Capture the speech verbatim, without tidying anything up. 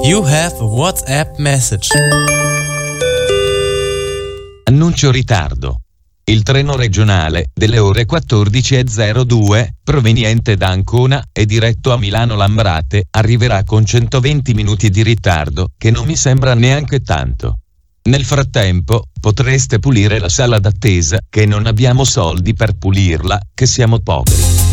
You have a WhatsApp message. Annuncio ritardo. Il treno regionale delle ore quattordici e zero due, proveniente da Ancona e diretto a Milano Lambrate, arriverà con centoventi minuti di ritardo, che non mi sembra neanche tanto. Nel frattempo, potreste pulire la sala d'attesa, che non abbiamo soldi per pulirla, che siamo poveri.